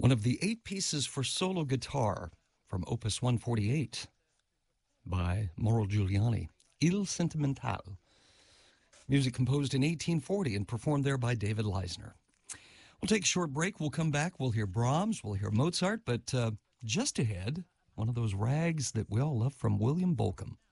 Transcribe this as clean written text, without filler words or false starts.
One of the 8 pieces for solo guitar from Opus 148 by Mauro Giuliani, Il Sentimentale. Music composed in 1840 and performed there by David Leisner. We'll take a short break. We'll come back. We'll hear Brahms. We'll hear Mozart. But just ahead, one of those rags that we all love from William Bolcom.